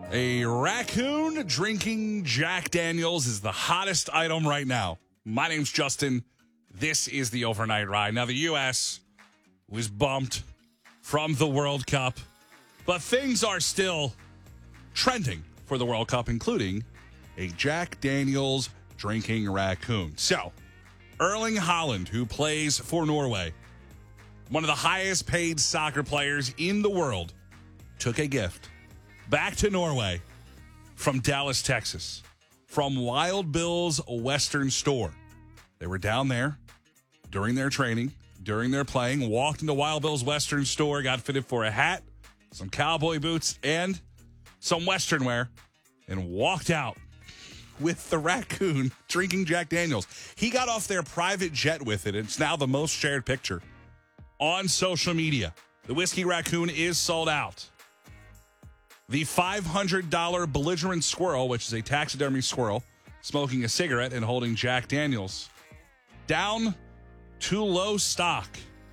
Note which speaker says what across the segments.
Speaker 1: A raccoon drinking Jack Daniels is the hottest item right now. My name's Justin. This is the Overnight Ride. Now, the U.S. was bumped from the World Cup, but things are still trending for the World Cup, including a Jack Daniels drinking raccoon. So, Erling Haaland, who plays for Norway, one of the highest paid soccer players in the world, took a gift back to Norway from Dallas, Texas, from Wild Bill's Western store. They were down there during their training, during their playing, walked into Wild Bill's Western store, got fitted for a hat, some cowboy boots, and some Western wear, and walked out with the raccoon drinking Jack Daniels. He got off their private jet with it. It's now the most shared picture on social media. The whiskey raccoon is sold out. The $500 belligerent squirrel, which is a taxidermy squirrel, smoking a cigarette and holding Jack Daniels, down to low stock.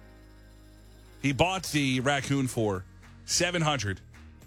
Speaker 1: He bought the raccoon for $750.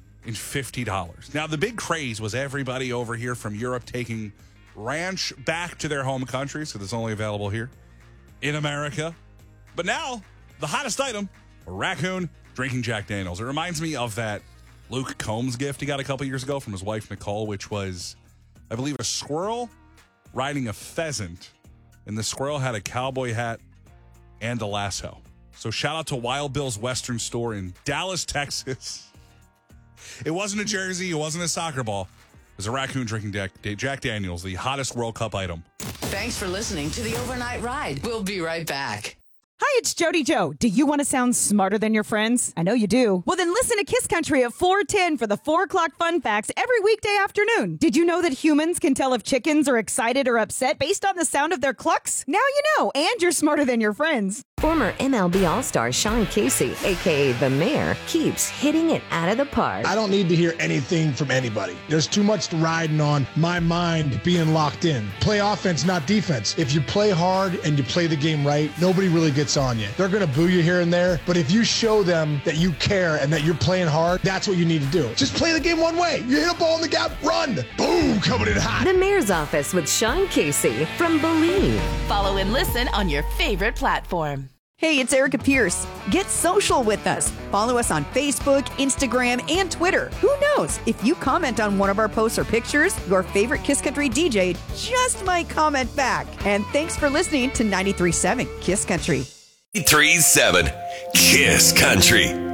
Speaker 1: Now, the big craze was everybody over here from Europe taking ranch back to their home countries, because it's only available here in America. But now, the hottest item, a raccoon drinking Jack Daniels. It reminds me of that Luke Combs gift he got a couple years ago from his wife, Nicole, which was, I believe, a squirrel riding a pheasant. And the squirrel had a cowboy hat and a lasso. So shout out to Wild Bill's Western store in Dallas, Texas. It wasn't a jersey. It wasn't a soccer ball. It was a raccoon drinking Jack Daniels, the hottest World Cup item.
Speaker 2: Thanks for listening to the Overnight Ride. We'll be right back.
Speaker 3: Hi, it's Jody Joe. Do you want to sound smarter than your friends? I know you do. Well, then listen to Kiss Country at 4:10 for the 4 o'clock fun facts every weekday afternoon. Did you know that humans can tell if chickens are excited or upset based on the sound of their clucks? Now you know, and you're smarter than your friends.
Speaker 4: Former MLB All-Star Sean Casey, a.k.a. The Mayor, keeps hitting it out of the park.
Speaker 5: I don't need to hear anything from anybody. There's too much riding on my mind being locked in. Play offense, not defense. If you play hard and you play the game right, nobody really gets on you. They're going to boo you here and there, but if you show them that you care and that you're playing hard, that's what you need to do. Just play the game one way. You hit a ball in the gap, run. Boom, coming in hot.
Speaker 4: The Mayor's Office with Sean Casey from Believe.
Speaker 6: Follow and listen on your favorite platform.
Speaker 3: Hey, it's Erica Pierce. Get social with us. Follow us on Facebook, Instagram, and Twitter. Who knows? If you comment on one of our posts or pictures, your favorite Kiss Country DJ just might comment back. And thanks for listening to 93.7 Kiss Country.
Speaker 7: 93.7 Kiss Country.